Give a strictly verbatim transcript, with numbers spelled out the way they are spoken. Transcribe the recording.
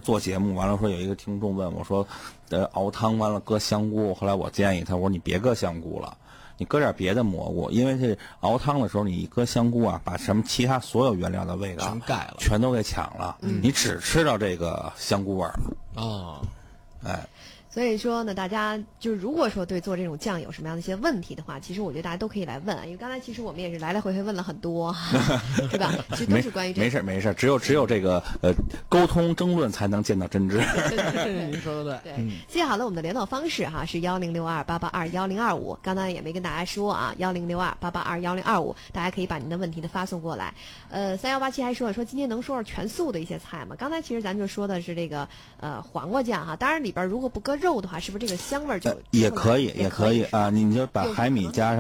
做节目，完了说有一个听众问我说，呃，熬汤完了搁香菇，后来我建议他，我说你别搁香菇了。你搁点别的蘑菇，因为这熬汤的时候，你一搁香菇啊，把什么其他所有原料的味道全盖了， 全都给抢了。嗯、你只吃到这个香菇味儿了。 哦， 哎。 所以说呢，大家就是如果说对做这种酱有什么样的一些问题的话，其实我觉得大家都可以来问啊，因为刚才其实我们也是来来回回问了很多，是吧？其实都是关于这个。 没事没事，只有只有这个呃沟通争论才能见到真知。 您说的对。对，记好了，我们的联络方式哈是幺零六二八八二幺零二五，刚才也没跟大家说啊，幺零六二八八二幺零二五，大家可以把您的问题的发送过来。呃，三幺八七还说了说今天能说说全素的一些菜吗？刚才其实咱就说的是这个呃黄瓜酱哈，当然里边如果不搁肉的话，是不是这个香味就、呃、 也可以， 也可以啊？你你就把海米加上